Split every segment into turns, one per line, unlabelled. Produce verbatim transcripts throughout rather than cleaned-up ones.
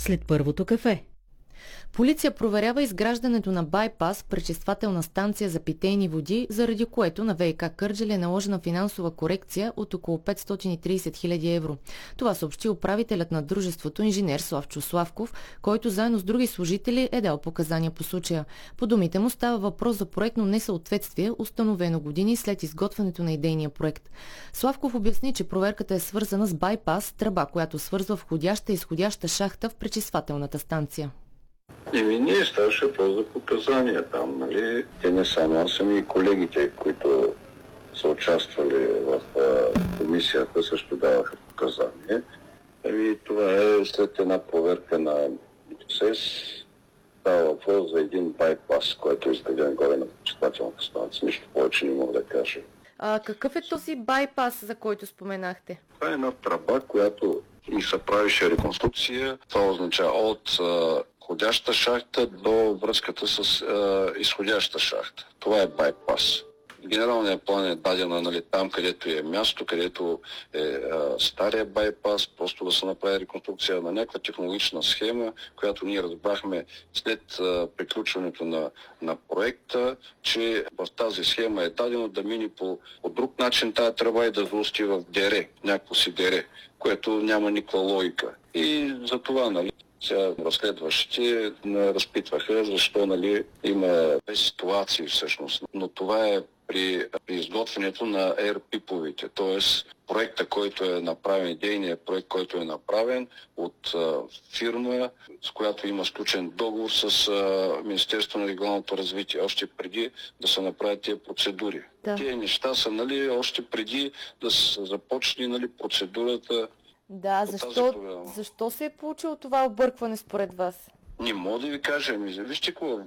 след първото кафе.
Полиция проверява изграждането на байпас, пречиствателна станция за питейни води, заради което на ВиК Кърджали е наложена финансова корекция от около петстотин и трийсет хиляди евро. Това съобщи управителят на дружеството инженер Славчо Славков, който заедно с други служители е дал показания по случая. По думите му става въпрос за проектно несъответствие, установено години след изготвянето на идейния проект. Славков обясни, че проверката е свързана с байпас, тръба, която свързва входяща и изходяща шахта в пречиствателната станция.
Еми, ние ставаше просто за показания там, нали? Те не само, аз съм и колегите, които са участвали в а, комисията, също даваха показания. Еми, това е след една проверка на МИТСЕС. Става въпрос за един байпас, който е изграден горе на пречиствателната станция. Нищо повече не мога да кажа.
А какъв е този байпас, за който споменахте?
Това е една тръба, която и се правише реконструкция. Това означава от а, входяща шахта до връзката с а, изходяща шахта. Това е байпас. Генералният план е дадена, нали, там, където е място, където е а, стария байпас, просто да се направи реконструкция на някаква технологична схема, която ние разбрахме след а, приключването на, на проекта, че в тази схема е дадено да мине по, по друг начин тая тръба и да заости в дере, някакво си дере, което няма никаква логика. И за това, нали, сега разследващите разпитваха защо, нали, има две ситуации всъщност, но това е при, при изготвянето на Air-пиповите, т.е. проекта, който е направен, идейният проект, който е направен от а, фирма, с която има сключен договор с а, Министерството на регионалното развитие, още преди да се направят тези процедури.
Да.
Тези неща са, нали, още преди да се започне, нали, процедурата.
Да, защо, защо се е получило това объркване според вас?
Не мога да ви кажа. Вижте какво,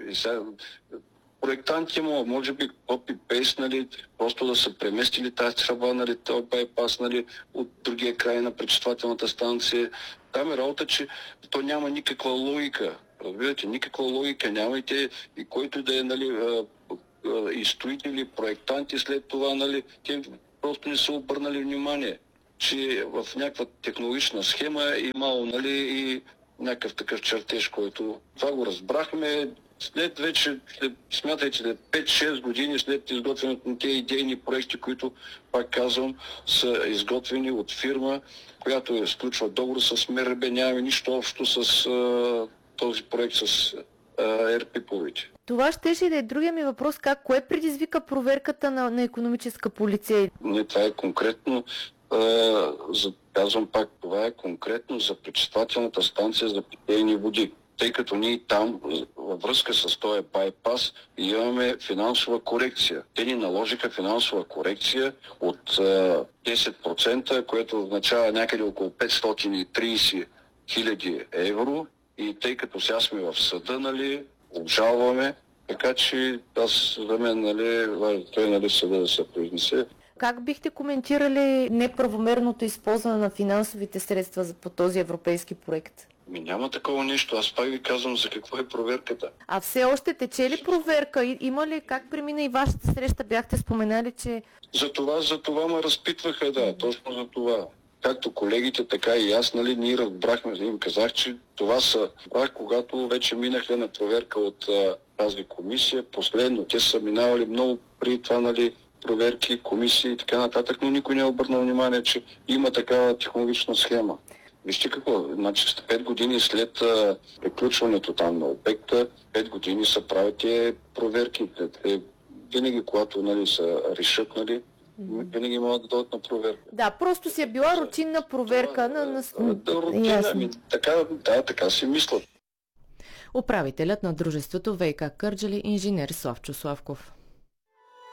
проектанти му, може би копи-пейст, нали, просто да са преместили тази тръба, нали, този байпас, нали, от другия край на пречиствателната станция. Там е работа, че то няма никаква логика. Разбирате, никаква логика няма и те, и който да е, нали, и строители, проектанти след това, нали, те просто не са обърнали внимание, че в някаква технологична схема е имало, нали, и някакъв такъв чертеж, който това го разбрахме след вече, след, смятайте, след пет-шест години след изготвянето на тези идейни проекти, които, пак казвам, са изготвени от фирма, която е сключва договор с МРБ, нямаме нищо общо с а, този проект с Air-пиповите.
Това щеше да е другия ми въпрос, как, кое предизвика проверката на, на икономическа полиция?
Не, това е конкретно, а, за, казвам пак, това е конкретно за пречиствателната станция за питейни води. Тъй като ние там, във връзка с този байпас, имаме финансова корекция. Те ни наложиха финансова корекция от а, десет процента, което означава някъде около петстотин и трийсет хиляди евро. И тъй като сега сме в съда, нали, обжалваме, така че аз за мен, нали, той, нали, съда да се произнесе.
Как бихте коментирали неправомерното използване на финансовите средства по този европейски проект?
Ми няма такова нещо. Аз пак ви казвам за какво е проверката.
А все още тече ли проверка? Има ли, как премина и вашата среща? Бяхте споменали, че...
За това, за това ме разпитваха, да, точно за това. Както колегите, така и аз, нали, ние разбрахме, им казах, че това са, разбрах, когато вече минаха на проверка от а, тази комисия, последно. Те са минавали много при това, нали, проверки, комисии и така нататък, но никой не е обърнал внимание, че има такава технологична схема. Вижте какво, значи пет години след а, приключването там на обекта, пет години са правят тези проверки. Те, винаги, когато, нали, са решат, нали, винаги могат да дойдат на проверка.
Да, просто си е била рутинна проверка.
Това,
на, на...
Да, рутина, ми, така, да, така си мислят.
Управителят на дружеството ВиК Кърджали инженер Славчо Славков.